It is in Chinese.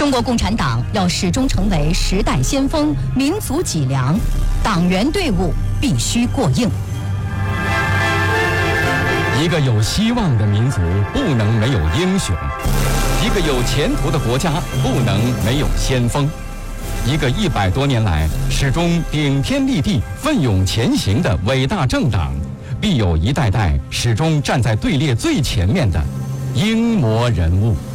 中国共产党要始终成为时代先锋、民族脊梁，党员队伍必须过硬。 一个有希望的民族不能没有英雄，一个有前途的国家不能没有先锋，一个100多年来始终顶天立地、奋勇前行的伟大政党，必有一代代始终站在队列最前面的英模人物。